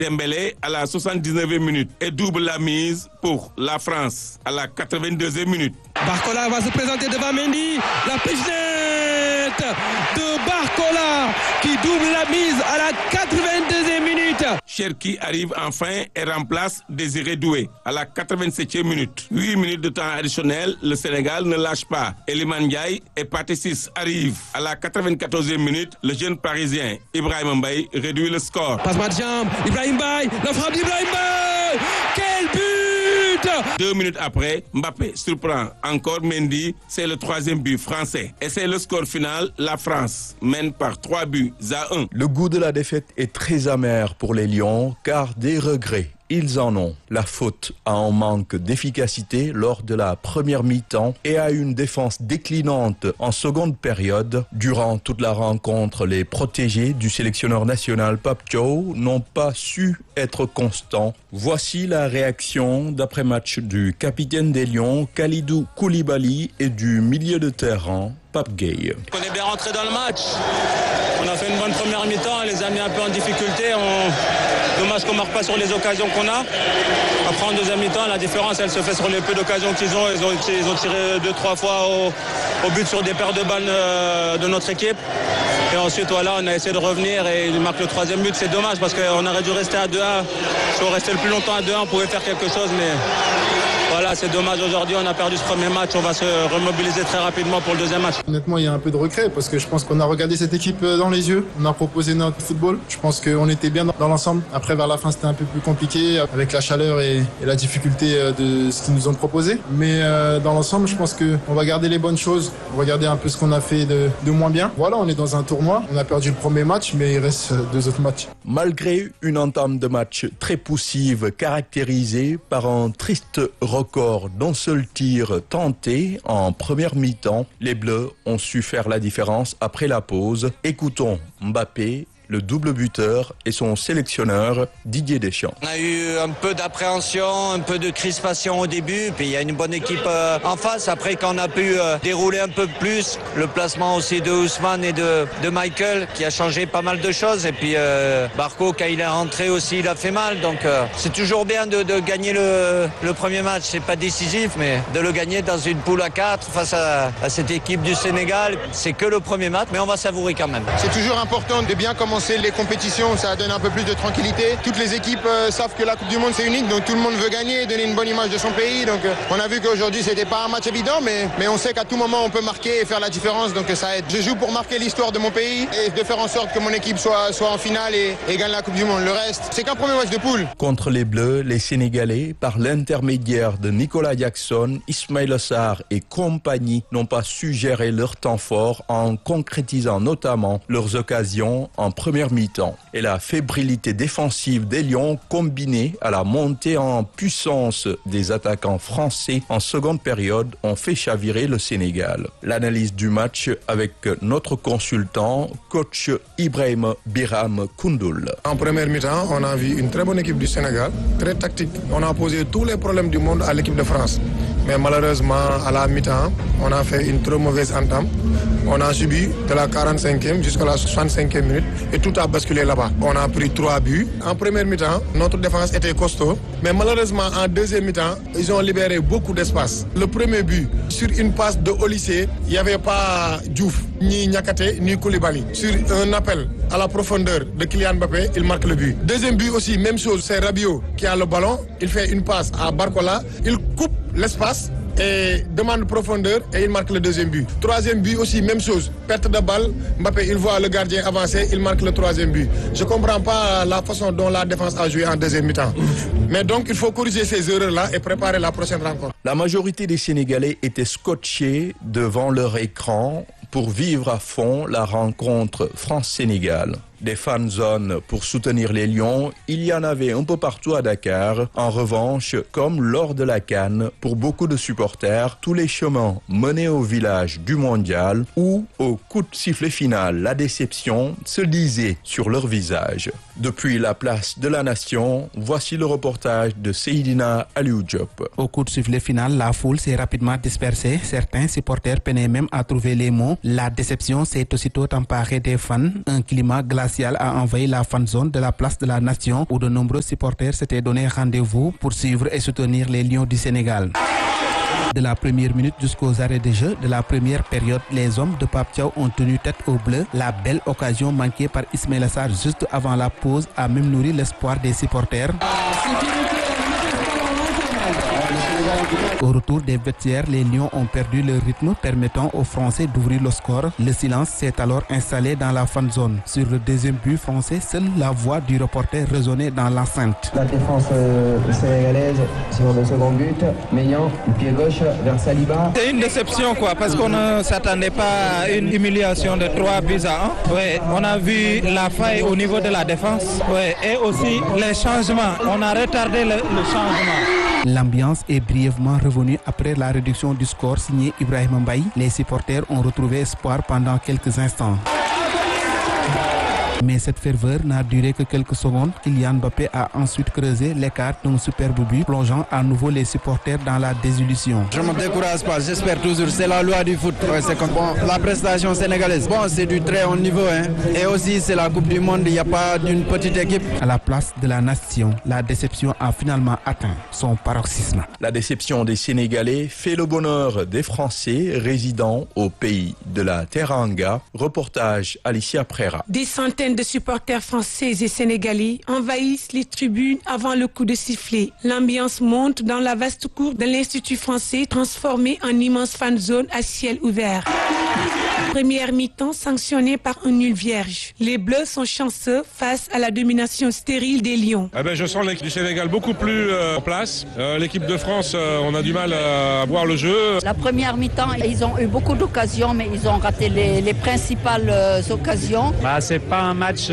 Dembélé à la 79e minute et double la mise pour la France à la 82e minute. Barcola va se présenter devant Mendy. La pichenette de Barcola qui double la mise à la 82e minute. Cherki arrive enfin et remplace Désiré Doué à la 87e minute. 8 minutes de temps additionnel, le Sénégal ne lâche pas. Iliman Ndiaye et Pathé Ciss arrivent à la 94e minute. Le jeune Parisien Ibrahima Mbaye réduit le score. Passement de jambe, Ibrahima Mbaye, la frappe d'Ibrahima Mbaye. Quel but! 2 minutes après, Mbappé surprend encore Mendy. C'est le 3e but français. Et c'est le score final. La France mène par 3-1. Le goût de la défaite est très amer pour les Lions car des regrets. Ils en ont. La faute à un manque d'efficacité lors de la première mi-temps et à une défense déclinante en seconde période. Durant toute la rencontre, les protégés du sélectionneur national Pape Thiaw n'ont pas su être constants. Voici la réaction d'après-match du capitaine des Lions, Kalidou Koulibaly, et du milieu de terrain, Pape Gueye. On est bien rentré dans le match. On a fait une bonne première mi-temps, on les a mis un peu en difficulté. Dommage qu'on ne marque pas sur les occasions qu'on a. Après, en deuxième mi-temps, la différence, elle se fait sur les peu d'occasions qu'ils ont. Ils ont tiré 2-3 fois au but sur des paires de balles de notre équipe. Et ensuite, voilà, on a essayé de revenir et ils marquent le 3e but. C'est dommage parce qu'on aurait dû rester à 2-1. Si on restait le plus longtemps à 2-1, on pouvait faire quelque chose. Mais voilà, c'est dommage aujourd'hui. On a perdu ce premier match. On va se remobiliser très rapidement pour le deuxième match. Honnêtement, il y a un peu de regret parce que je pense qu'on a regardé cette équipe dans les yeux. On a proposé notre football. Je pense qu'on était bien dans l'ensemble. Après, vers la fin, c'était un peu plus compliqué avec la chaleur et la difficulté de ce qu'ils nous ont proposé. Mais dans l'ensemble, je pense qu'on va garder les bonnes choses. Regarder un peu ce qu'on a fait de moins bien. Voilà, on est dans un tournoi. On a perdu le premier match, mais il reste 2 autres matchs. Malgré une entame de match très poussive caractérisée par un triste record d'un seul tir tenté en première mi-temps, les Bleus ont su faire la différence après la pause. Écoutons Mbappé, le double buteur, et son sélectionneur Didier Deschamps. On a eu un peu d'appréhension, un peu de crispation au début, puis il y a une bonne équipe en face. Après, quand on a pu dérouler un peu plus, le placement aussi de Ousmane et de Michael qui a changé pas mal de choses. Et puis Barco, quand il est rentré aussi, il a fait mal. Donc c'est toujours bien de gagner le premier match. C'est pas décisif, mais de le gagner dans une poule à 4 face à cette équipe du Sénégal, c'est que le premier match, mais on va savourer quand même. C'est toujours important de bien commencer les compétitions, ça donne un peu plus de tranquillité. Toutes les équipes savent que la Coupe du Monde c'est unique, donc tout le monde veut gagner, donner une bonne image de son pays. Donc on a vu qu'aujourd'hui c'était pas un match évident, mais on sait qu'à tout moment on peut marquer et faire la différence, donc ça aide. Je joue pour marquer l'histoire de mon pays et de faire en sorte que mon équipe soit en finale et gagne la Coupe du Monde. Le reste, c'est qu'un premier match de poule. Contre les Bleus, les Sénégalais, par l'intermédiaire de Nicolas Jackson, Ismaïla Sarr et compagnie, n'ont pas su gérer leur temps fort en concrétisant notamment leurs occasions en première mi-temps. Et la fébrilité défensive des Lions, combinée à la montée en puissance des attaquants français en seconde période, ont fait chavirer le Sénégal. L'analyse du match avec notre consultant, coach Ibrahima Biram Koundoul. En première mi-temps, on a vu une très bonne équipe du Sénégal, très tactique. On a posé tous les problèmes du monde à l'équipe de France. Mais malheureusement, à la mi-temps, on a fait une trop mauvaise entame. On a subi de la 45e jusqu'à la 65e minute et tout a basculé là-bas. On a pris 3 buts. En première mi-temps, notre défense était costaud. Mais malheureusement, en deuxième mi-temps, ils ont libéré beaucoup d'espace. Le premier but, sur une passe de Olysée, il n'y avait pas Diouf, ni Niakate, ni Koulibaly. Sur un appel à la profondeur de Kylian Mbappé, il marque le but. Deuxième but aussi, même chose, c'est Rabiot qui a le ballon. Il fait une passe à Barcola. Il coupe l'espace et demande profondeur et il marque le deuxième but. Troisième but aussi, même chose. Perte de balle, Mbappé, il voit le gardien avancer, il marque le troisième but. Je ne comprends pas la façon dont la défense a joué en deuxième mi-temps. Mais donc, il faut corriger ces erreurs-là et préparer la prochaine rencontre. La majorité des Sénégalais étaient scotchés devant leur écran pour vivre à fond la rencontre France-Sénégal. Des fan zones pour soutenir les Lions, il y en avait un peu partout à Dakar. En revanche, comme lors de la CAN, pour beaucoup de supporters, tous les chemins menaient au village du Mondial où, au coup de sifflet final, la déception se lisait sur leur visage. Depuis la place de la Nation, voici le reportage de Seydina Aliou Diop. Au coup de sifflet final, la foule s'est rapidement dispersée. Certains supporters peinaient même à trouver les mots. La déception s'est aussitôt emparée des fans. Un climat glacé glaciale a envahi la fan zone de la place de la Nation où de nombreux supporters s'étaient donné rendez-vous pour suivre et soutenir les Lions du Sénégal. De la première minute jusqu'aux arrêts de jeu de la première période, les hommes de Pape Thiaw ont tenu tête au bleu. La belle occasion manquée par Ismaïla Sarr juste avant la pause a même nourri l'espoir des supporters. Au retour des vestiaires, les Lions ont perdu leur rythme, permettant aux Français d'ouvrir le score. Le silence s'est alors installé dans la fan zone. Sur le deuxième but français, seule la voix du reporter résonnait dans l'enceinte. La défense sénégalaise sur le second but, Meillan, pied gauche vers Saliba. C'est une déception parce qu'on ne s'attendait pas à une humiliation de 3-1. Ouais, on a vu la faille au niveau de la défense et aussi les changements. On a retardé le changement. L'ambiance est brièvement revenue après la réduction du score signé Ibrahima Mbaye. Les supporters ont retrouvé espoir pendant quelques instants. Mais cette ferveur n'a duré que quelques secondes. Kylian Mbappé a ensuite creusé l'écart d'un superbe but, plongeant à nouveau les supporters dans la désillusion. Je ne me décourage pas, j'espère toujours, c'est la loi du foot. C'est comme la prestation sénégalaise. C'est du très haut niveau. Et aussi, c'est la Coupe du Monde, il n'y a pas d'une petite équipe. À la place de la Nation, la déception a finalement atteint son paroxysme. La déception des Sénégalais fait le bonheur des Français résidant au pays de la Teranga. Reportage Alicia Prera. Des centaines de supporters français et sénégalais envahissent les tribunes avant le coup de sifflet. L'ambiance monte dans la vaste cour de l'Institut français transformée en immense fan zone à ciel ouvert. Première mi-temps sanctionnée par un nul vierge. Les Bleus sont chanceux face à la domination stérile des Lions. Je sens l'équipe du Sénégal beaucoup plus en place. L'équipe de France, on a du mal à voir le jeu. La première mi-temps, ils ont eu beaucoup d'occasions, mais ils ont raté les principales occasions. C'est pas un match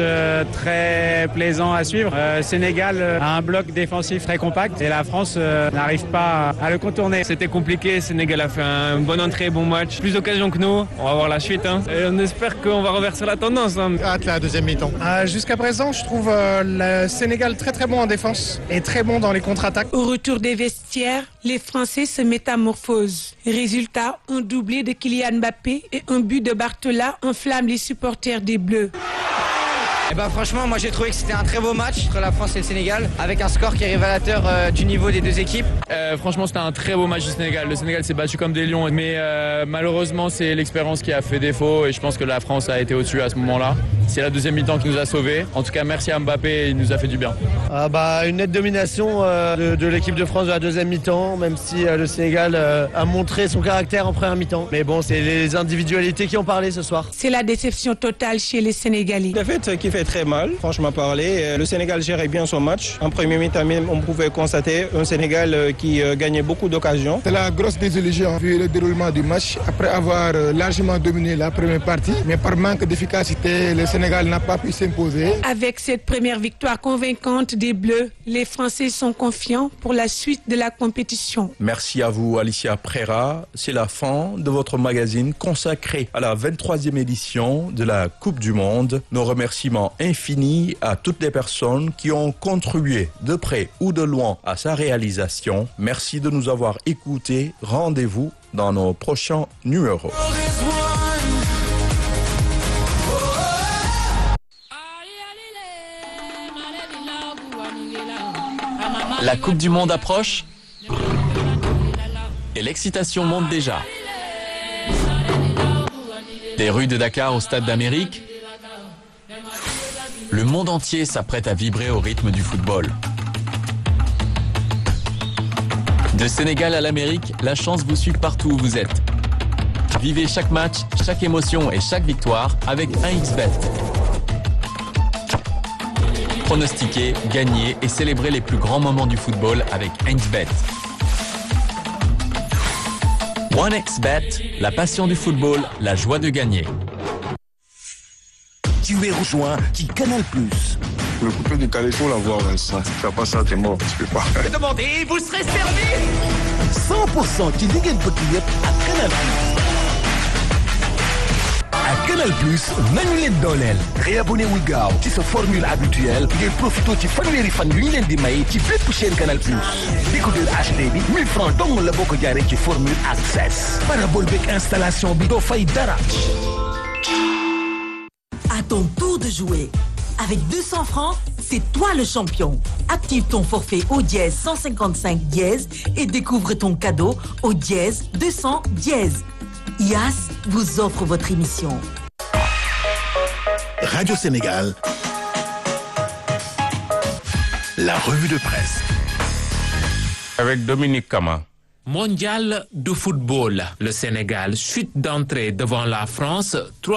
très plaisant à suivre. Sénégal a un bloc défensif très compact et la France n'arrive pas à le contourner. C'était compliqué, Sénégal a fait une bonne entrée, bon match. Plus d'occasions que nous, on va voir la suite. Et on espère qu'on va reverser la tendance. Hâte la deuxième mi-temps. Jusqu'à présent, je trouve le Sénégal très très bon en défense et très bon dans les contre-attaques. Au retour des vestiaires, les Français se métamorphosent. Résultat, un doublé de Kylian Mbappé et un but de Barthez enflamme les supporters des Bleus. Franchement, moi j'ai trouvé que c'était un très beau match entre la France et le Sénégal, avec un score qui est révélateur du niveau des deux équipes. Franchement, c'était un très beau match du Sénégal. Le Sénégal s'est battu comme des lions, mais malheureusement, c'est l'expérience qui a fait défaut et je pense que la France a été au-dessus à ce moment-là. C'est la deuxième mi-temps qui nous a sauvés. En tout cas, merci à Mbappé, il nous a fait du bien. Une nette domination de l'équipe de France de la deuxième mi-temps, même si le Sénégal a montré son caractère en première mi-temps. Mais bon, c'est les individualités qui ont parlé ce soir. C'est la déception totale chez les Sénégalais. La fête qui fait très mal, franchement parler. Le Sénégal gérait bien son match. En premier mi-temps même, on pouvait constater un Sénégal qui gagnait beaucoup d'occasions. C'est la grosse désillusion vu le déroulement du match. Après avoir largement dominé la première partie, mais par manque d'efficacité, le Sénégal n'a pas pu s'imposer. Avec cette première victoire convaincante des Bleus, les Français sont confiants pour la suite de la compétition. Merci à vous, Alicia Prera. C'est la fin de votre magazine consacré à la 23e édition de la Coupe du Monde. Nos remerciements infinis à toutes les personnes qui ont contribué de près ou de loin à sa réalisation. Merci de nous avoir écoutés. Rendez-vous dans nos prochains numéros. La Coupe du Monde approche et l'excitation monte déjà. Des rues de Dakar au Stade d'Amérique, le monde entier s'apprête à vibrer au rythme du football. De Sénégal à l'Amérique, la chance vous suit partout où vous êtes. Vivez chaque match, chaque émotion et chaque victoire avec 1xBet. Pronostiquer, gagner et célébrer les plus grands moments du football avec 1xBet. 1xBet, la passion du football, la joie de gagner. Tu es rejoint qui Canal+. Le coupé du calais, il faut l'avoir, ça. Si tu fais pas ça, t'es mort, tu peux pas. Demandez, vous serez servi 100% qui ligue petit à Canal+. À Canal+, nañu leen dooleel. Réabonné wu gaaw ci sa formule habituelle ngay profito ci fanweeri fan yu ñu leen di may ci bépp chaîne Canal+. Décodeur HD bi 1000 francs dong la boo ko jaaree ci formule access. Parabole beeg installation bi doo fay dara. À ton tour de jouer. Avec 200 francs, c'est toi le champion. Active ton forfait au dièse 155 dièse et découvre ton cadeau au dièse 200 dièse. IAS vous offre votre émission. Radio Sénégal, la revue de presse. Avec Dominique Kama. Mondial de football. Le Sénégal chute d'entrée devant la France,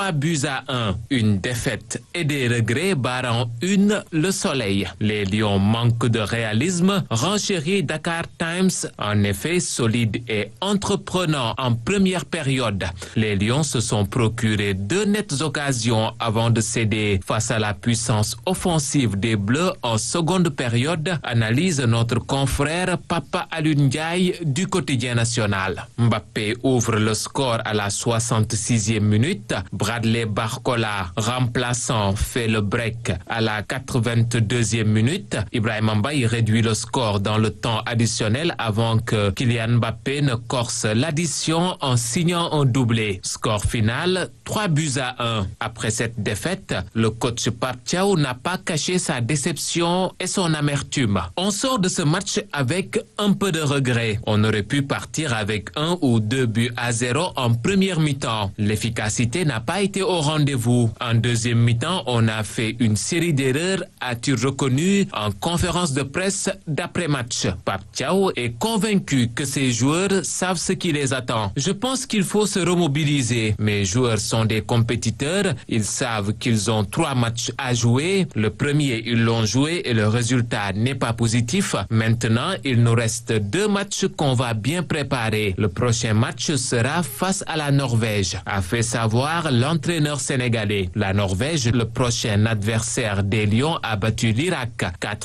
3-1. Une défaite et des regrets barrant le Soleil. Les Lions manquent de réalisme, renchérit Dakar Times. En effet, solide et entreprenant en première période. Les Lions se sont procurés 2 nettes occasions avant de céder face à la puissance offensive des Bleus en seconde période, analyse notre confrère Papa Alioune Ndiaye du quotidien national. Mbappé ouvre le score à la 66e minute. Bradley Barcola, remplaçant, fait le break à la 82e minute. Ibrahima Mbaye réduit le score dans le temps additionnel avant que Kylian Mbappé ne corse l'addition en signant un doublé. Score final 3-1. Après cette défaite, le coach Pape Thiaw n'a pas caché sa déception et son amertume. On sort de ce match avec un peu de regret. On aurait pu partir avec 1 ou 2-0 en première mi-temps. L'efficacité n'a pas été au rendez-vous. En deuxième mi-temps, on a fait une série d'erreurs, a-t-il reconnu en conférence de presse d'après-match. Pape Thiaw est convaincu que ses joueurs savent ce qui les attend. Je pense qu'il faut se remobiliser. Mes joueurs sont des compétiteurs. Ils savent qu'ils ont 3 matchs à jouer. Le premier, ils l'ont joué et le résultat n'est pas positif. Maintenant, il nous reste 2 matchs qu'on va bien préparer. Le prochain match sera face à la Norvège, a fait savoir l'entraîneur sénégalais. La Norvège, le prochain adversaire des Lions, a battu l'Irak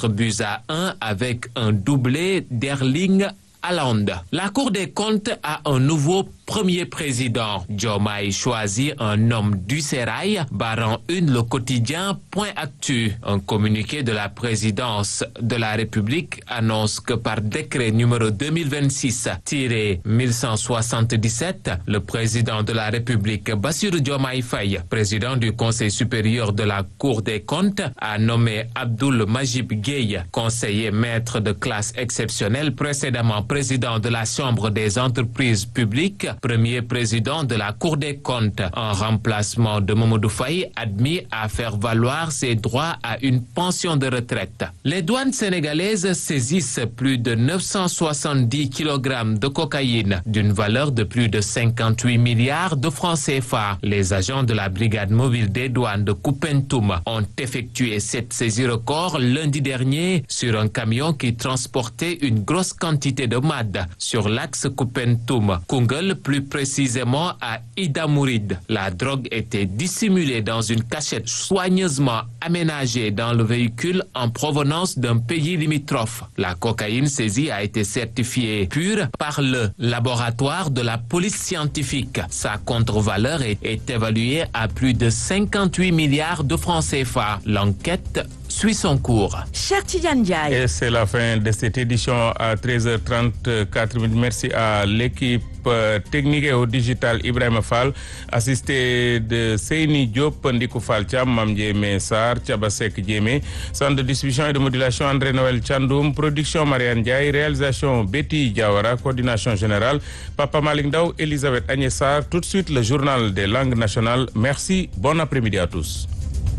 4-1 avec un doublé d'Erling Haaland. La Cour des comptes a un nouveau premier président. Diomaye choisit un homme du sérail, barrant le quotidien Point Actu. Un communiqué de la présidence de la République annonce que par décret numéro 2026-1177, le président de la République, Bassirou Diomaye Faye, président du Conseil supérieur de la Cour des comptes, a nommé Abdoul Majib Gueye, conseiller maître de classe exceptionnelle, précédemment président de la Chambre des entreprises publiques, premier président de la Cour des comptes, en remplacement de Mamadou Faye, admis à faire valoir ses droits à une pension de retraite. Les douanes sénégalaises saisissent plus de 970 kg de cocaïne d'une valeur de plus de 58 milliards de francs CFA. Les agents de la brigade mobile des douanes de Koupentoum ont effectué cette saisie record lundi dernier sur un camion qui transportait une grosse quantité de MAD sur l'axe Koupentoum-Koungheul, plus précisément à Idamouride. La drogue était dissimulée dans une cachette soigneusement aménagée dans le véhicule en provenance d'un pays limitrophe. La cocaïne saisie a été certifiée pure par le laboratoire de la police scientifique. Sa contre-valeur est évaluée à plus de 58 milliards de francs CFA. L'enquête suit son cours. Et c'est la fin de cette édition à 13h34. Merci à l'équipe technique et au digital Ibrahima Fall, assisté de Seyni Diop, Ndikou Fall Thiam, Mamdie Messar, Tchabasek Djemé, centre de distribution et de modulation André Noël Tchandoum, production Marianne Diaye, réalisation Betty Diawara, coordination générale Papa Malik Ndaw, Elisabeth Agnessar. Tout de suite le journal des langues nationales. Merci, bon après-midi à tous.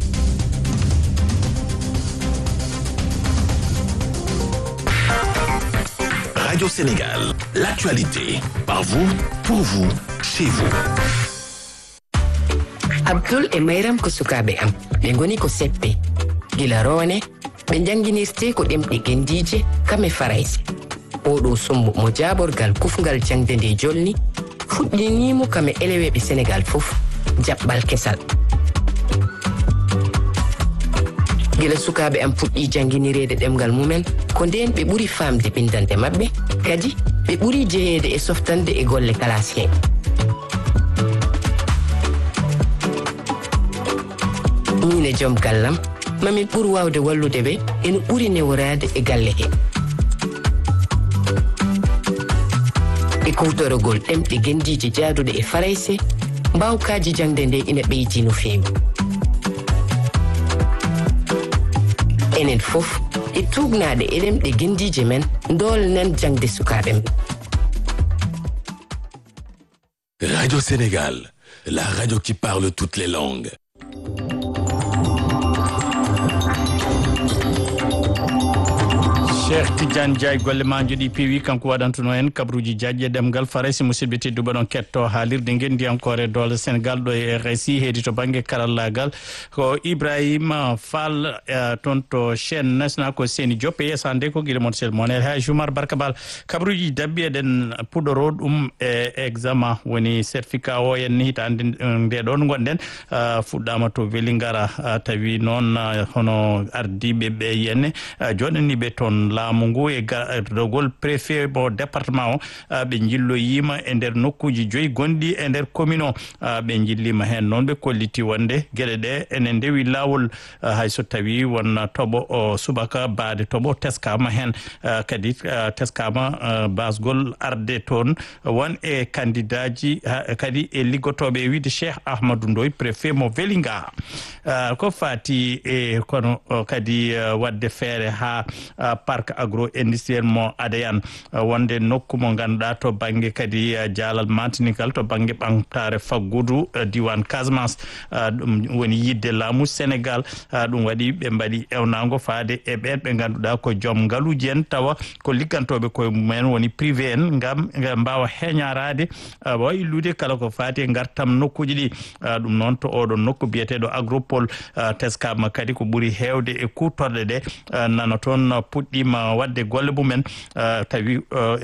Radio Sénégal, l'actualité, par vous, pour vous, chez vous. Abdul e Mayram ko sukaɓe am ɓe goni ko seppe gila rowne ɓe janginirte ko ɗemɗe gendije kame farayse oɗo summo mo jaɓorgal kufgal jangde nde jolni fuɗɗinimo kame eleweɓe Sénégal fof jaɓɓal kesal gila sukaɓe am puɗɗi janginirede ɗemgal mumen ko nden ɓe ɓuri famde bindande maɓɓe kadi ɓe ɓuri jeyede e softande e golle classe mine joom gallam mamin ɓuri wawde wallude ɓe ene ɓuri neworade e galle he e kowtorogol ɗemɗe gendiji jaaduɗe e farayse mbawkaji jangde nde ina ɓeydi no feewi enen fof e tuugnaade e ɗemɗe gendiije men dolnen jangde sukaaɓe men. Radio Sénégal, la radio qui parle toutes les langues. Cheikh Tidiane Diaye golle ma joɗi peewi kanko waɗantuno en kabruji jaajje ɗemgal faraysi musidɓe tedduɓe ɗon ketto haalirde gendiyankore doole Sénégal ɗo e RSI heedi to banggue karallagal ko Ibrahima Fall toon to chaîne national ko Seni Diop e yesande ko guiɗe moon sel moon el Haji Oumar Barka Bal kabruji dabbi eɗen puɗɗoro ɗum e examen woni certificat o en hitande nde ɗon gonɗen fuɗɗama to Vélingara tawi noon hono ardiɓe ɓe yenne joɗaniɓe toon laamu ngu e dogol préfet mo département o ɓe jilloyima e nder nokkuji 5 gonɗi e nder commune o ɓe jillima hen noon ɓe kolliti wonde gueɗe ɗe ene ndewi lawol hayso tawi won toɓo subaka baade toɓo teskama hen kadi teskama basgol arde toon won e candidat ji kadi e liggotoɓe e wiide Cheikh Ahmadou Ndoye préfet mo Vélingara ko fati e kono kadi wadde feere ha parc agro industriel mo Adeyan wonde nokku mo ganduɗa to banggue kadi jaalal mantinigal to banggue ɓamtare faggudu diwan Casamance ɗum woni yidde laamu Sénégal ɗum waɗi ɓe mbaɗi ewnago faade e ɓen ɓe ganduɗa ko joom ngaluji en tawa ko liggantoɓe koye mumen woni privé en gam mbawa heñarade wawa illude kala ko fati e gartam nokkuji ɗi ɗum noon to oɗon nokku biyeteɗo agropole teskama kadi ko ɓuuri hewde e kutorɗe ɗe nana toon puɗɗima wadde golle mumen tawi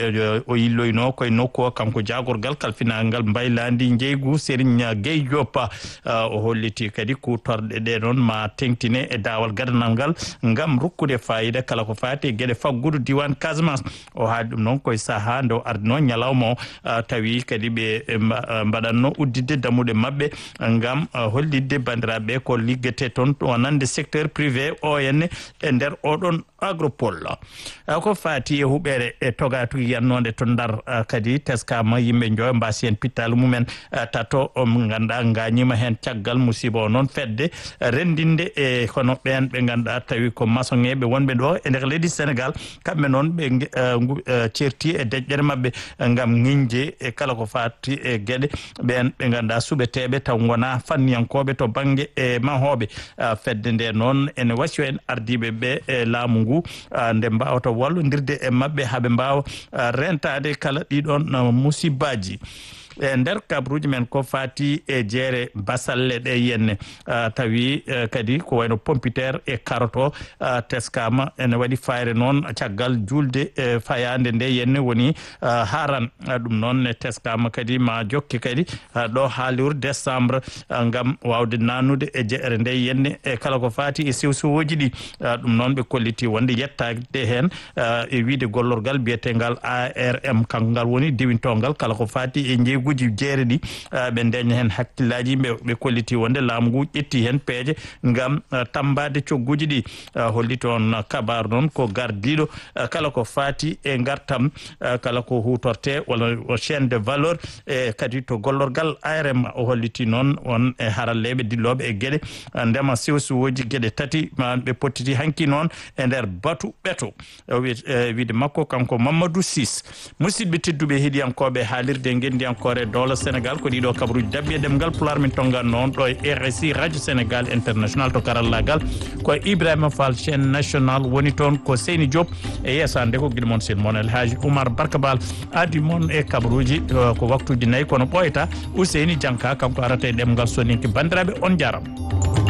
o yilloyno koye nokku o kanko jagorgal kalfinangal mbaylandi jeygu Serigne Gueye Diop o holliti kadi kutorɗe ɗe noon ma tengtine e dawal gadanal ngal gam rokkude fayida kala ko fati e gueɗe faggudu diwan Casamance o haali ɗum noon koye saaha nde o ardino ñalawma o tawi kadi ɓe mbaɗanno uddidde dammuɗe mabɓe gam hollidde bandiraɓe ko liggete toon wonande secteur privé o henne e nder oɗon agropole ko fati e huɓere e togatugi yannode to Ndar kadi teskama yimɓe joyo mbasi hen pittali mumen tato ganduɗa gañima hen caggal musiba o noon fedde rendinde e kono ɓen ɓe ganduɗa tawi ko maçon eɓe wonɓe ɗo e nder leydi Sénégal kamɓe noon ɓe certi e deƴƴere mabɓe gam ŋiñje e kala ko fati e gueɗe ɓen ɓe ganduɗa suɓeteɓe taw gona fanniyankoɓe to banggue e mahoɓe fedde nde noon ene wasio en ardiɓe ɓe e laamu ngu nde mbawata wallodirde e mabɓe haaɓe mbawa rentade kala ɗiɗon musibaji e nder kabruji men ko fati e jeere basalle ɗe yenne tawi kadi ko wayno pompiteer e carotte o teskama ene waɗi fayre noon caggal julde fayande nde yenne woni haran ɗum noon ne teskama kadi ma jokke kadi ɗo ha lewru décembre gam wawde nanude e jeere nde yenne e kala ko fati e sewo-sewoji ɗi ɗum noon ɓe kolliti wonde yettade hen e wiide gollorgal biyetegal ARM kanko ngal woni dewintogal kala ko fati e guji jeere ɗi ɓe ndeña hen hakkillaji ɓe kolliti wonde laamu ngu ƴetti hen peeje gam tambade cogguji ɗi holli toon kabaru noon ko gardiɗo kala ko fati e gartam kala ko hutorte walla chaîne de valeur e kadi to gollorgal ARM o holliti noon on e haralleɓe dilloɓe e gueɗe ndema sewo-sewoji gueɗe tati ɓe pottiti hanki noon e nder batu ɓeeto wiide makko kanko Mamadou Sis musidɓe tedduɓe heeɗiyankoɓe haalirde gendiyankore doole Sénégal ko ɗiɗo kabruji dabbi e ɗemgal pular min tongan noon ɗo e RSI radio Sénégal international to karallagal ko Ibrahima Fall chaîne national woni toon ko Seyni Diop e yesande ko guiɗo moon sen moon El Haji Oumar Barka Bal addi moon e kabruji ko waktuji nayyi kono ɓoyata Ousseyni Dianka kanko arata e ɗemgal soninke bandiraɓe on jarama.